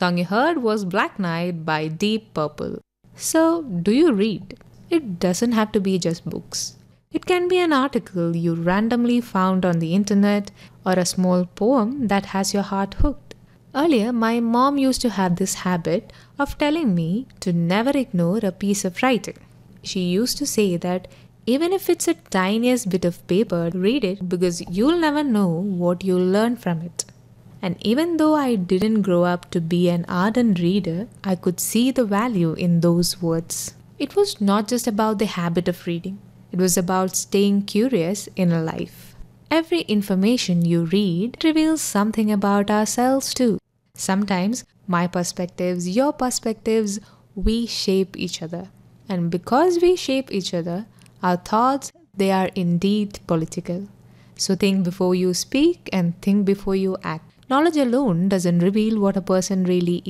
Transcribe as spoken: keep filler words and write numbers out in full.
Song you heard was Black Knight by Deep Purple. So, do you read? It doesn't have to be just books. It can be an article you randomly found on the internet or a small poem that has your heart hooked. Earlier, my mom used to have this habit of telling me to never ignore a piece of writing. She used to say that even if it's the tiniest bit of paper, read it because you'll never know what you'll learn from it. And even though I didn't grow up to be an ardent reader, I could see the value in those words. It was not just about the habit of reading. It was about staying curious in life. Every information you read reveals something about ourselves too. Sometimes my perspectives, your perspectives, we shape each other. And because we shape each other, our thoughts, they are indeed political. So think before you speak and think before you act. Knowledge alone doesn't reveal what a person really is.